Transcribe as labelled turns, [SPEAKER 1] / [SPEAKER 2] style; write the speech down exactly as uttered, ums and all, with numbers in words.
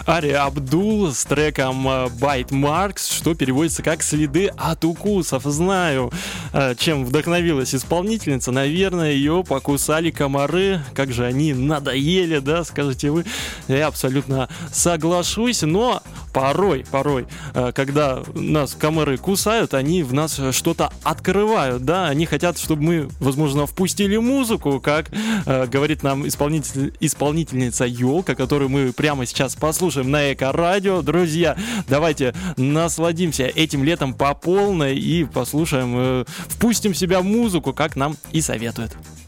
[SPEAKER 1] Ария Абдул с треком Bite Marks, что переводится как «следы от укусов». Знаю, чем вдохновилась исполнительница. Наверное, ее покусали комары. Как же они надоели, да, скажете вы. Я абсолютно соглашусь, но порой, порой, когда нас комары кусают, они в нас что-то открывают, да, они хотят, чтобы мы, возможно, впустили музыку, как э, говорит нам исполнитель, исполнительница Ёлка, которую мы прямо сейчас послушаем на Эко-радио. Друзья, давайте насладимся этим летом по полной и послушаем, э, впустим в себя музыку, как нам и советуют.